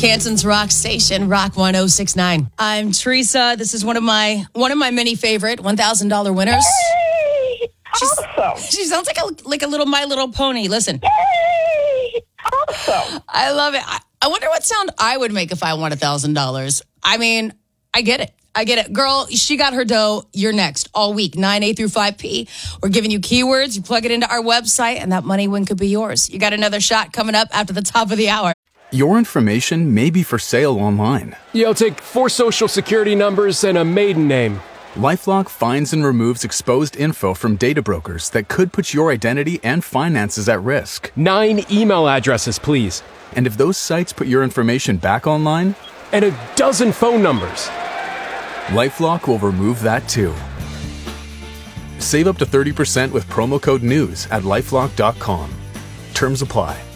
Canton's Rock Station, Rock 1069. I'm Teresa. This is one of my many favorite $1,000 winners. Yay! Awesome. She sounds like a little My Little Pony. Listen. Yay! Awesome. I love it. I wonder what sound I would make if I won $1,000. I mean, I get it. Girl, she got her dough. You're next all week, 9A through 5P. We're giving you keywords. You plug it into our website, and that money win could be yours. You got another shot coming up after the top of the hour. Your information may be for sale online. Yeah, I'll take 4 social security numbers and a maiden name. LifeLock finds and removes exposed info from data brokers that could put your identity and finances at risk. 9 email addresses, please. And if those sites put your information back online, And a dozen phone numbers. LifeLock will remove that too. Save up to 30% with promo code NEWS at LifeLock.com. Terms apply.